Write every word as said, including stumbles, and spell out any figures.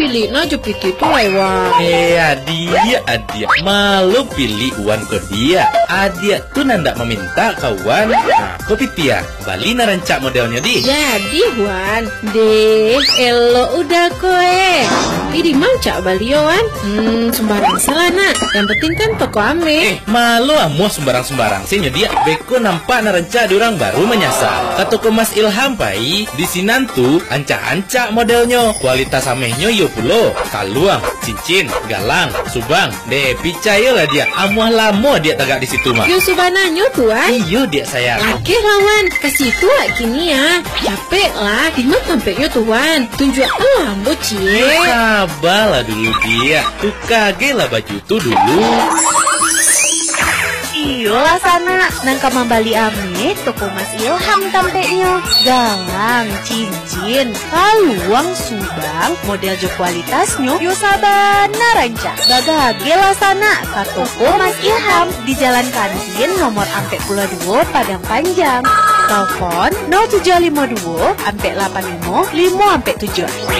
pilih na jepit itu lewat. Eh adia adia malu pilih uan ko dia. Adia tuh nanda meminta kawan. Nah kopi tia bali na rancak modelnya di. Jadi Wan, deh, elo udah koe. Ini mau cak balioan? Hmm, sembarang salah nak. Yang penting kan toko ame. Eh, malu amuh sembarang-sembarang sih dia. Beko nampak na rancak diorang baru menyasar. Kata ko Mas Ilham pai, di sinan tuh ancak-ancak modelnya. Kualitas amehnya yo pulo. Kaluang, cincin, galang, subang. Deh, picayo lah dia. Amuh lamo dia tagak di situ mah. Yo subananyo tuan. Iyo dia sayang. Oke lawan, kasih tua kini ya. Capek lah, dimana sampainya tuan. Tunjuk lambo cie. Sabarlah dulu dia. Tuh kage lah baju tuh dulu. Iyalah sana, nangka membali ame toko Mas Ilham tampeknya. Galang, cincin, kaluang, subang, model jo kualitasnya yo sabana ranca. Bagage lah sana, ka toko Mas Ilham di Jalan Kantin nomor ampe puluh dua Padang Panjang. Telepon nol tujuh lima dua ampe delapan lima lima ampe tujuh.